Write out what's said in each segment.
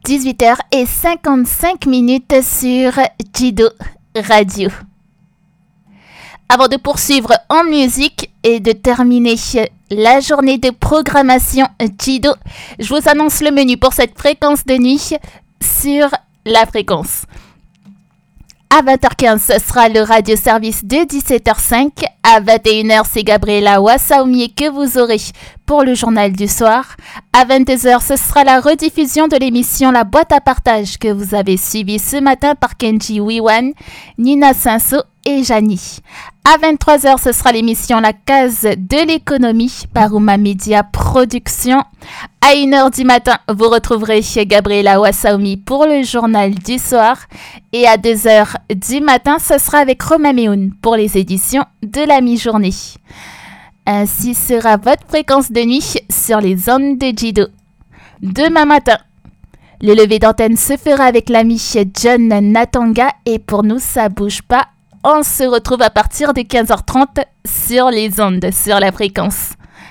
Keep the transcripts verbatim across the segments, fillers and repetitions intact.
dix-huit heures cinquante-cinq sur Jido Radio. Avant de poursuivre en musique et de terminer la journée de programmation Jido, je vous annonce le menu pour cette fréquence de nuit sur la fréquence. À vingt heures quinze, ce sera le radio-service de dix-sept heures cinq. À vingt et une heures, c'est Gabriela Wassaoumi que vous aurez pour le journal du soir. À vingt-deux heures, ce sera la rediffusion de l'émission La Boîte à Partage que vous avez suivie ce matin par Kenji Wiwan, Nina Cinso et Jani. À vingt-trois heures, ce sera l'émission La Case de l'économie par Ouma Media Production. À une heure du matin, vous retrouverez Gabriela Wassaoumi pour le journal du soir. Et à deux heures du matin, ce sera avec Roma Meoun pour les éditions de la mi-journée. Ainsi sera votre fréquence de nuit sur les ondes de Jido. Demain matin, le lever d'antenne se fera avec l'ami John Natanga et pour nous, ça bouge pas. On se retrouve à partir de quinze heures trente sur les ondes, sur la fréquence.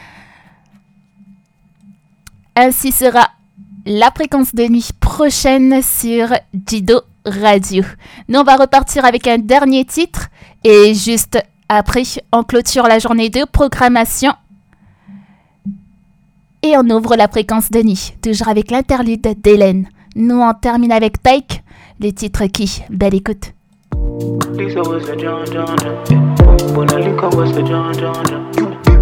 Ainsi sera la fréquence de nuit prochaine sur Jido Radio. Nous, on va repartir avec un dernier titre et juste après, on clôture la journée de programmation et on ouvre la fréquence de nuit, toujours avec l'interlude d'Hélène. Nous, on termine avec Taïk, le titre qui, belle écoute. Lisa was the John John John. When I link up was the John John John.